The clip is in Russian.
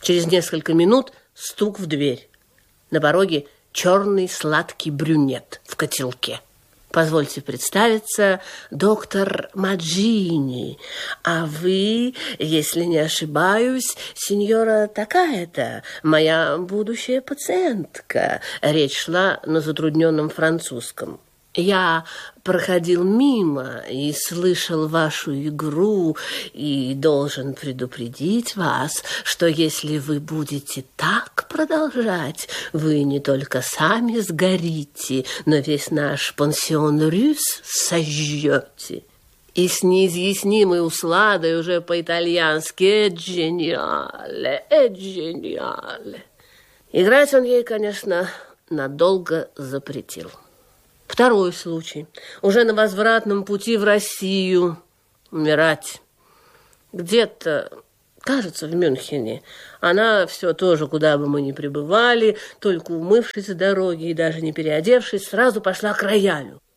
Через несколько минут стук в дверь. На пороге черный сладкий брюнет в котелке. Позвольте представиться, доктор Маджини. А вы, если не ошибаюсь, сеньора такая-то, моя будущая пациентка. Речь шла на затрудненном французском. Я проходил мимо и слышал вашу игру и должен предупредить вас, что если вы будете так продолжать, вы не только сами сгорите, но весь наш пансион Рюс сожжете. И с неизъяснимой усладой уже по-итальянски «Эджениале, эджениале». Играть он ей, конечно, надолго запретил. Второй случай. Уже на возвратном пути в Россию умирать. Где-то, кажется, в Мюнхене. Она все тоже, куда бы мы ни пребывали, только умывшись с дороги и даже не переодевшись, сразу пошла к роялю.